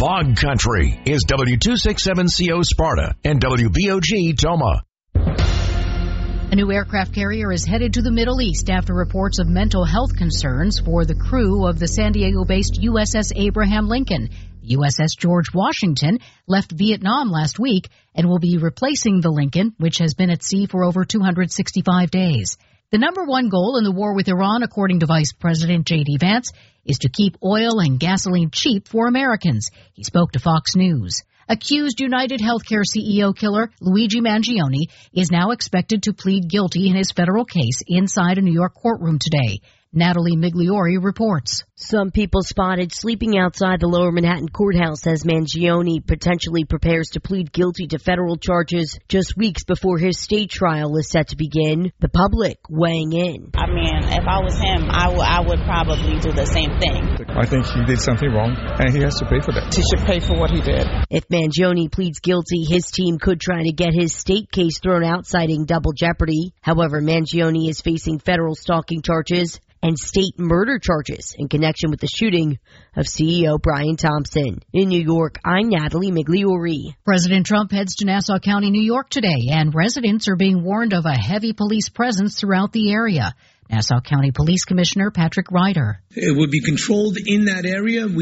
Fog Country is W267CO Sparta and WBOG Toma. A new aircraft carrier is headed to the Middle East after reports of mental health concerns for the crew of the San Diego-based USS Abraham Lincoln. The USS George Washington left Vietnam last week and will be replacing the Lincoln, which has been at sea for over 265 days. The number one goal in the war with Iran, according to Vice President J.D. Vance, is to keep oil and gasoline cheap for Americans. He spoke to Fox News. Accused United Healthcare CEO killer Luigi Mangione is now expected to plead guilty in his federal case inside a New York courtroom today. Natalie Migliori reports. Some people spotted sleeping outside the Lower Manhattan courthouse as Mangione potentially prepares to plead guilty to federal charges just weeks before his state trial is set to begin. The public weighing in. I mean, if I was him, I would probably do the same thing. I think he did something wrong, and he has to pay for that. He should pay for what he did. If Mangione pleads guilty, his team could try to get his state case thrown out, citing double jeopardy. However, Mangione is facing federal stalking charges and state murder charges in connection with the shooting of CEO Brian Thompson. In New York, I'm Natalie Migliori. President Trump heads to Nassau County, New York today, and residents are being warned of a heavy police presence throughout the area. Nassau County Police Commissioner Patrick Ryder. It would be controlled in that area.